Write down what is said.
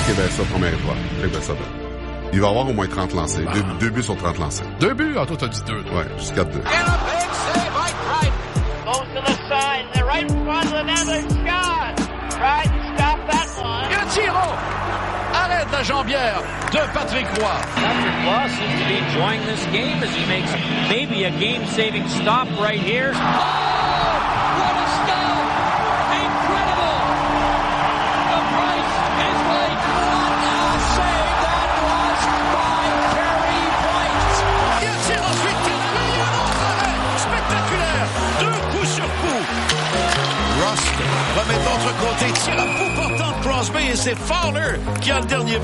Checkez bien ça, première étoile. Checkez bien ça, ben. Il va y avoir au moins 30 lancés. Deux buts sur 30 lancés. 2 buts? Ah, toi, t'as dit 2. Ouais, jusqu'à 2. And a big save by Crichton. Goes to the side. They're right in front of the net. They shot. Crichton stopped that one. Et le tiro! Arrête la jambière de Patrick Roy. Patrick Roy seems to be enjoying this game as he makes maybe a game-saving stop right here. Oh! What a stop! Incredible! The price is right. What a save that was by Carey Price! Il tire ensuite spectaculaire! 2 coups sur coup. Rust remet de l'autre côté, tire à bout portant de Crosby et c'est Fowler qui a le dernier mot.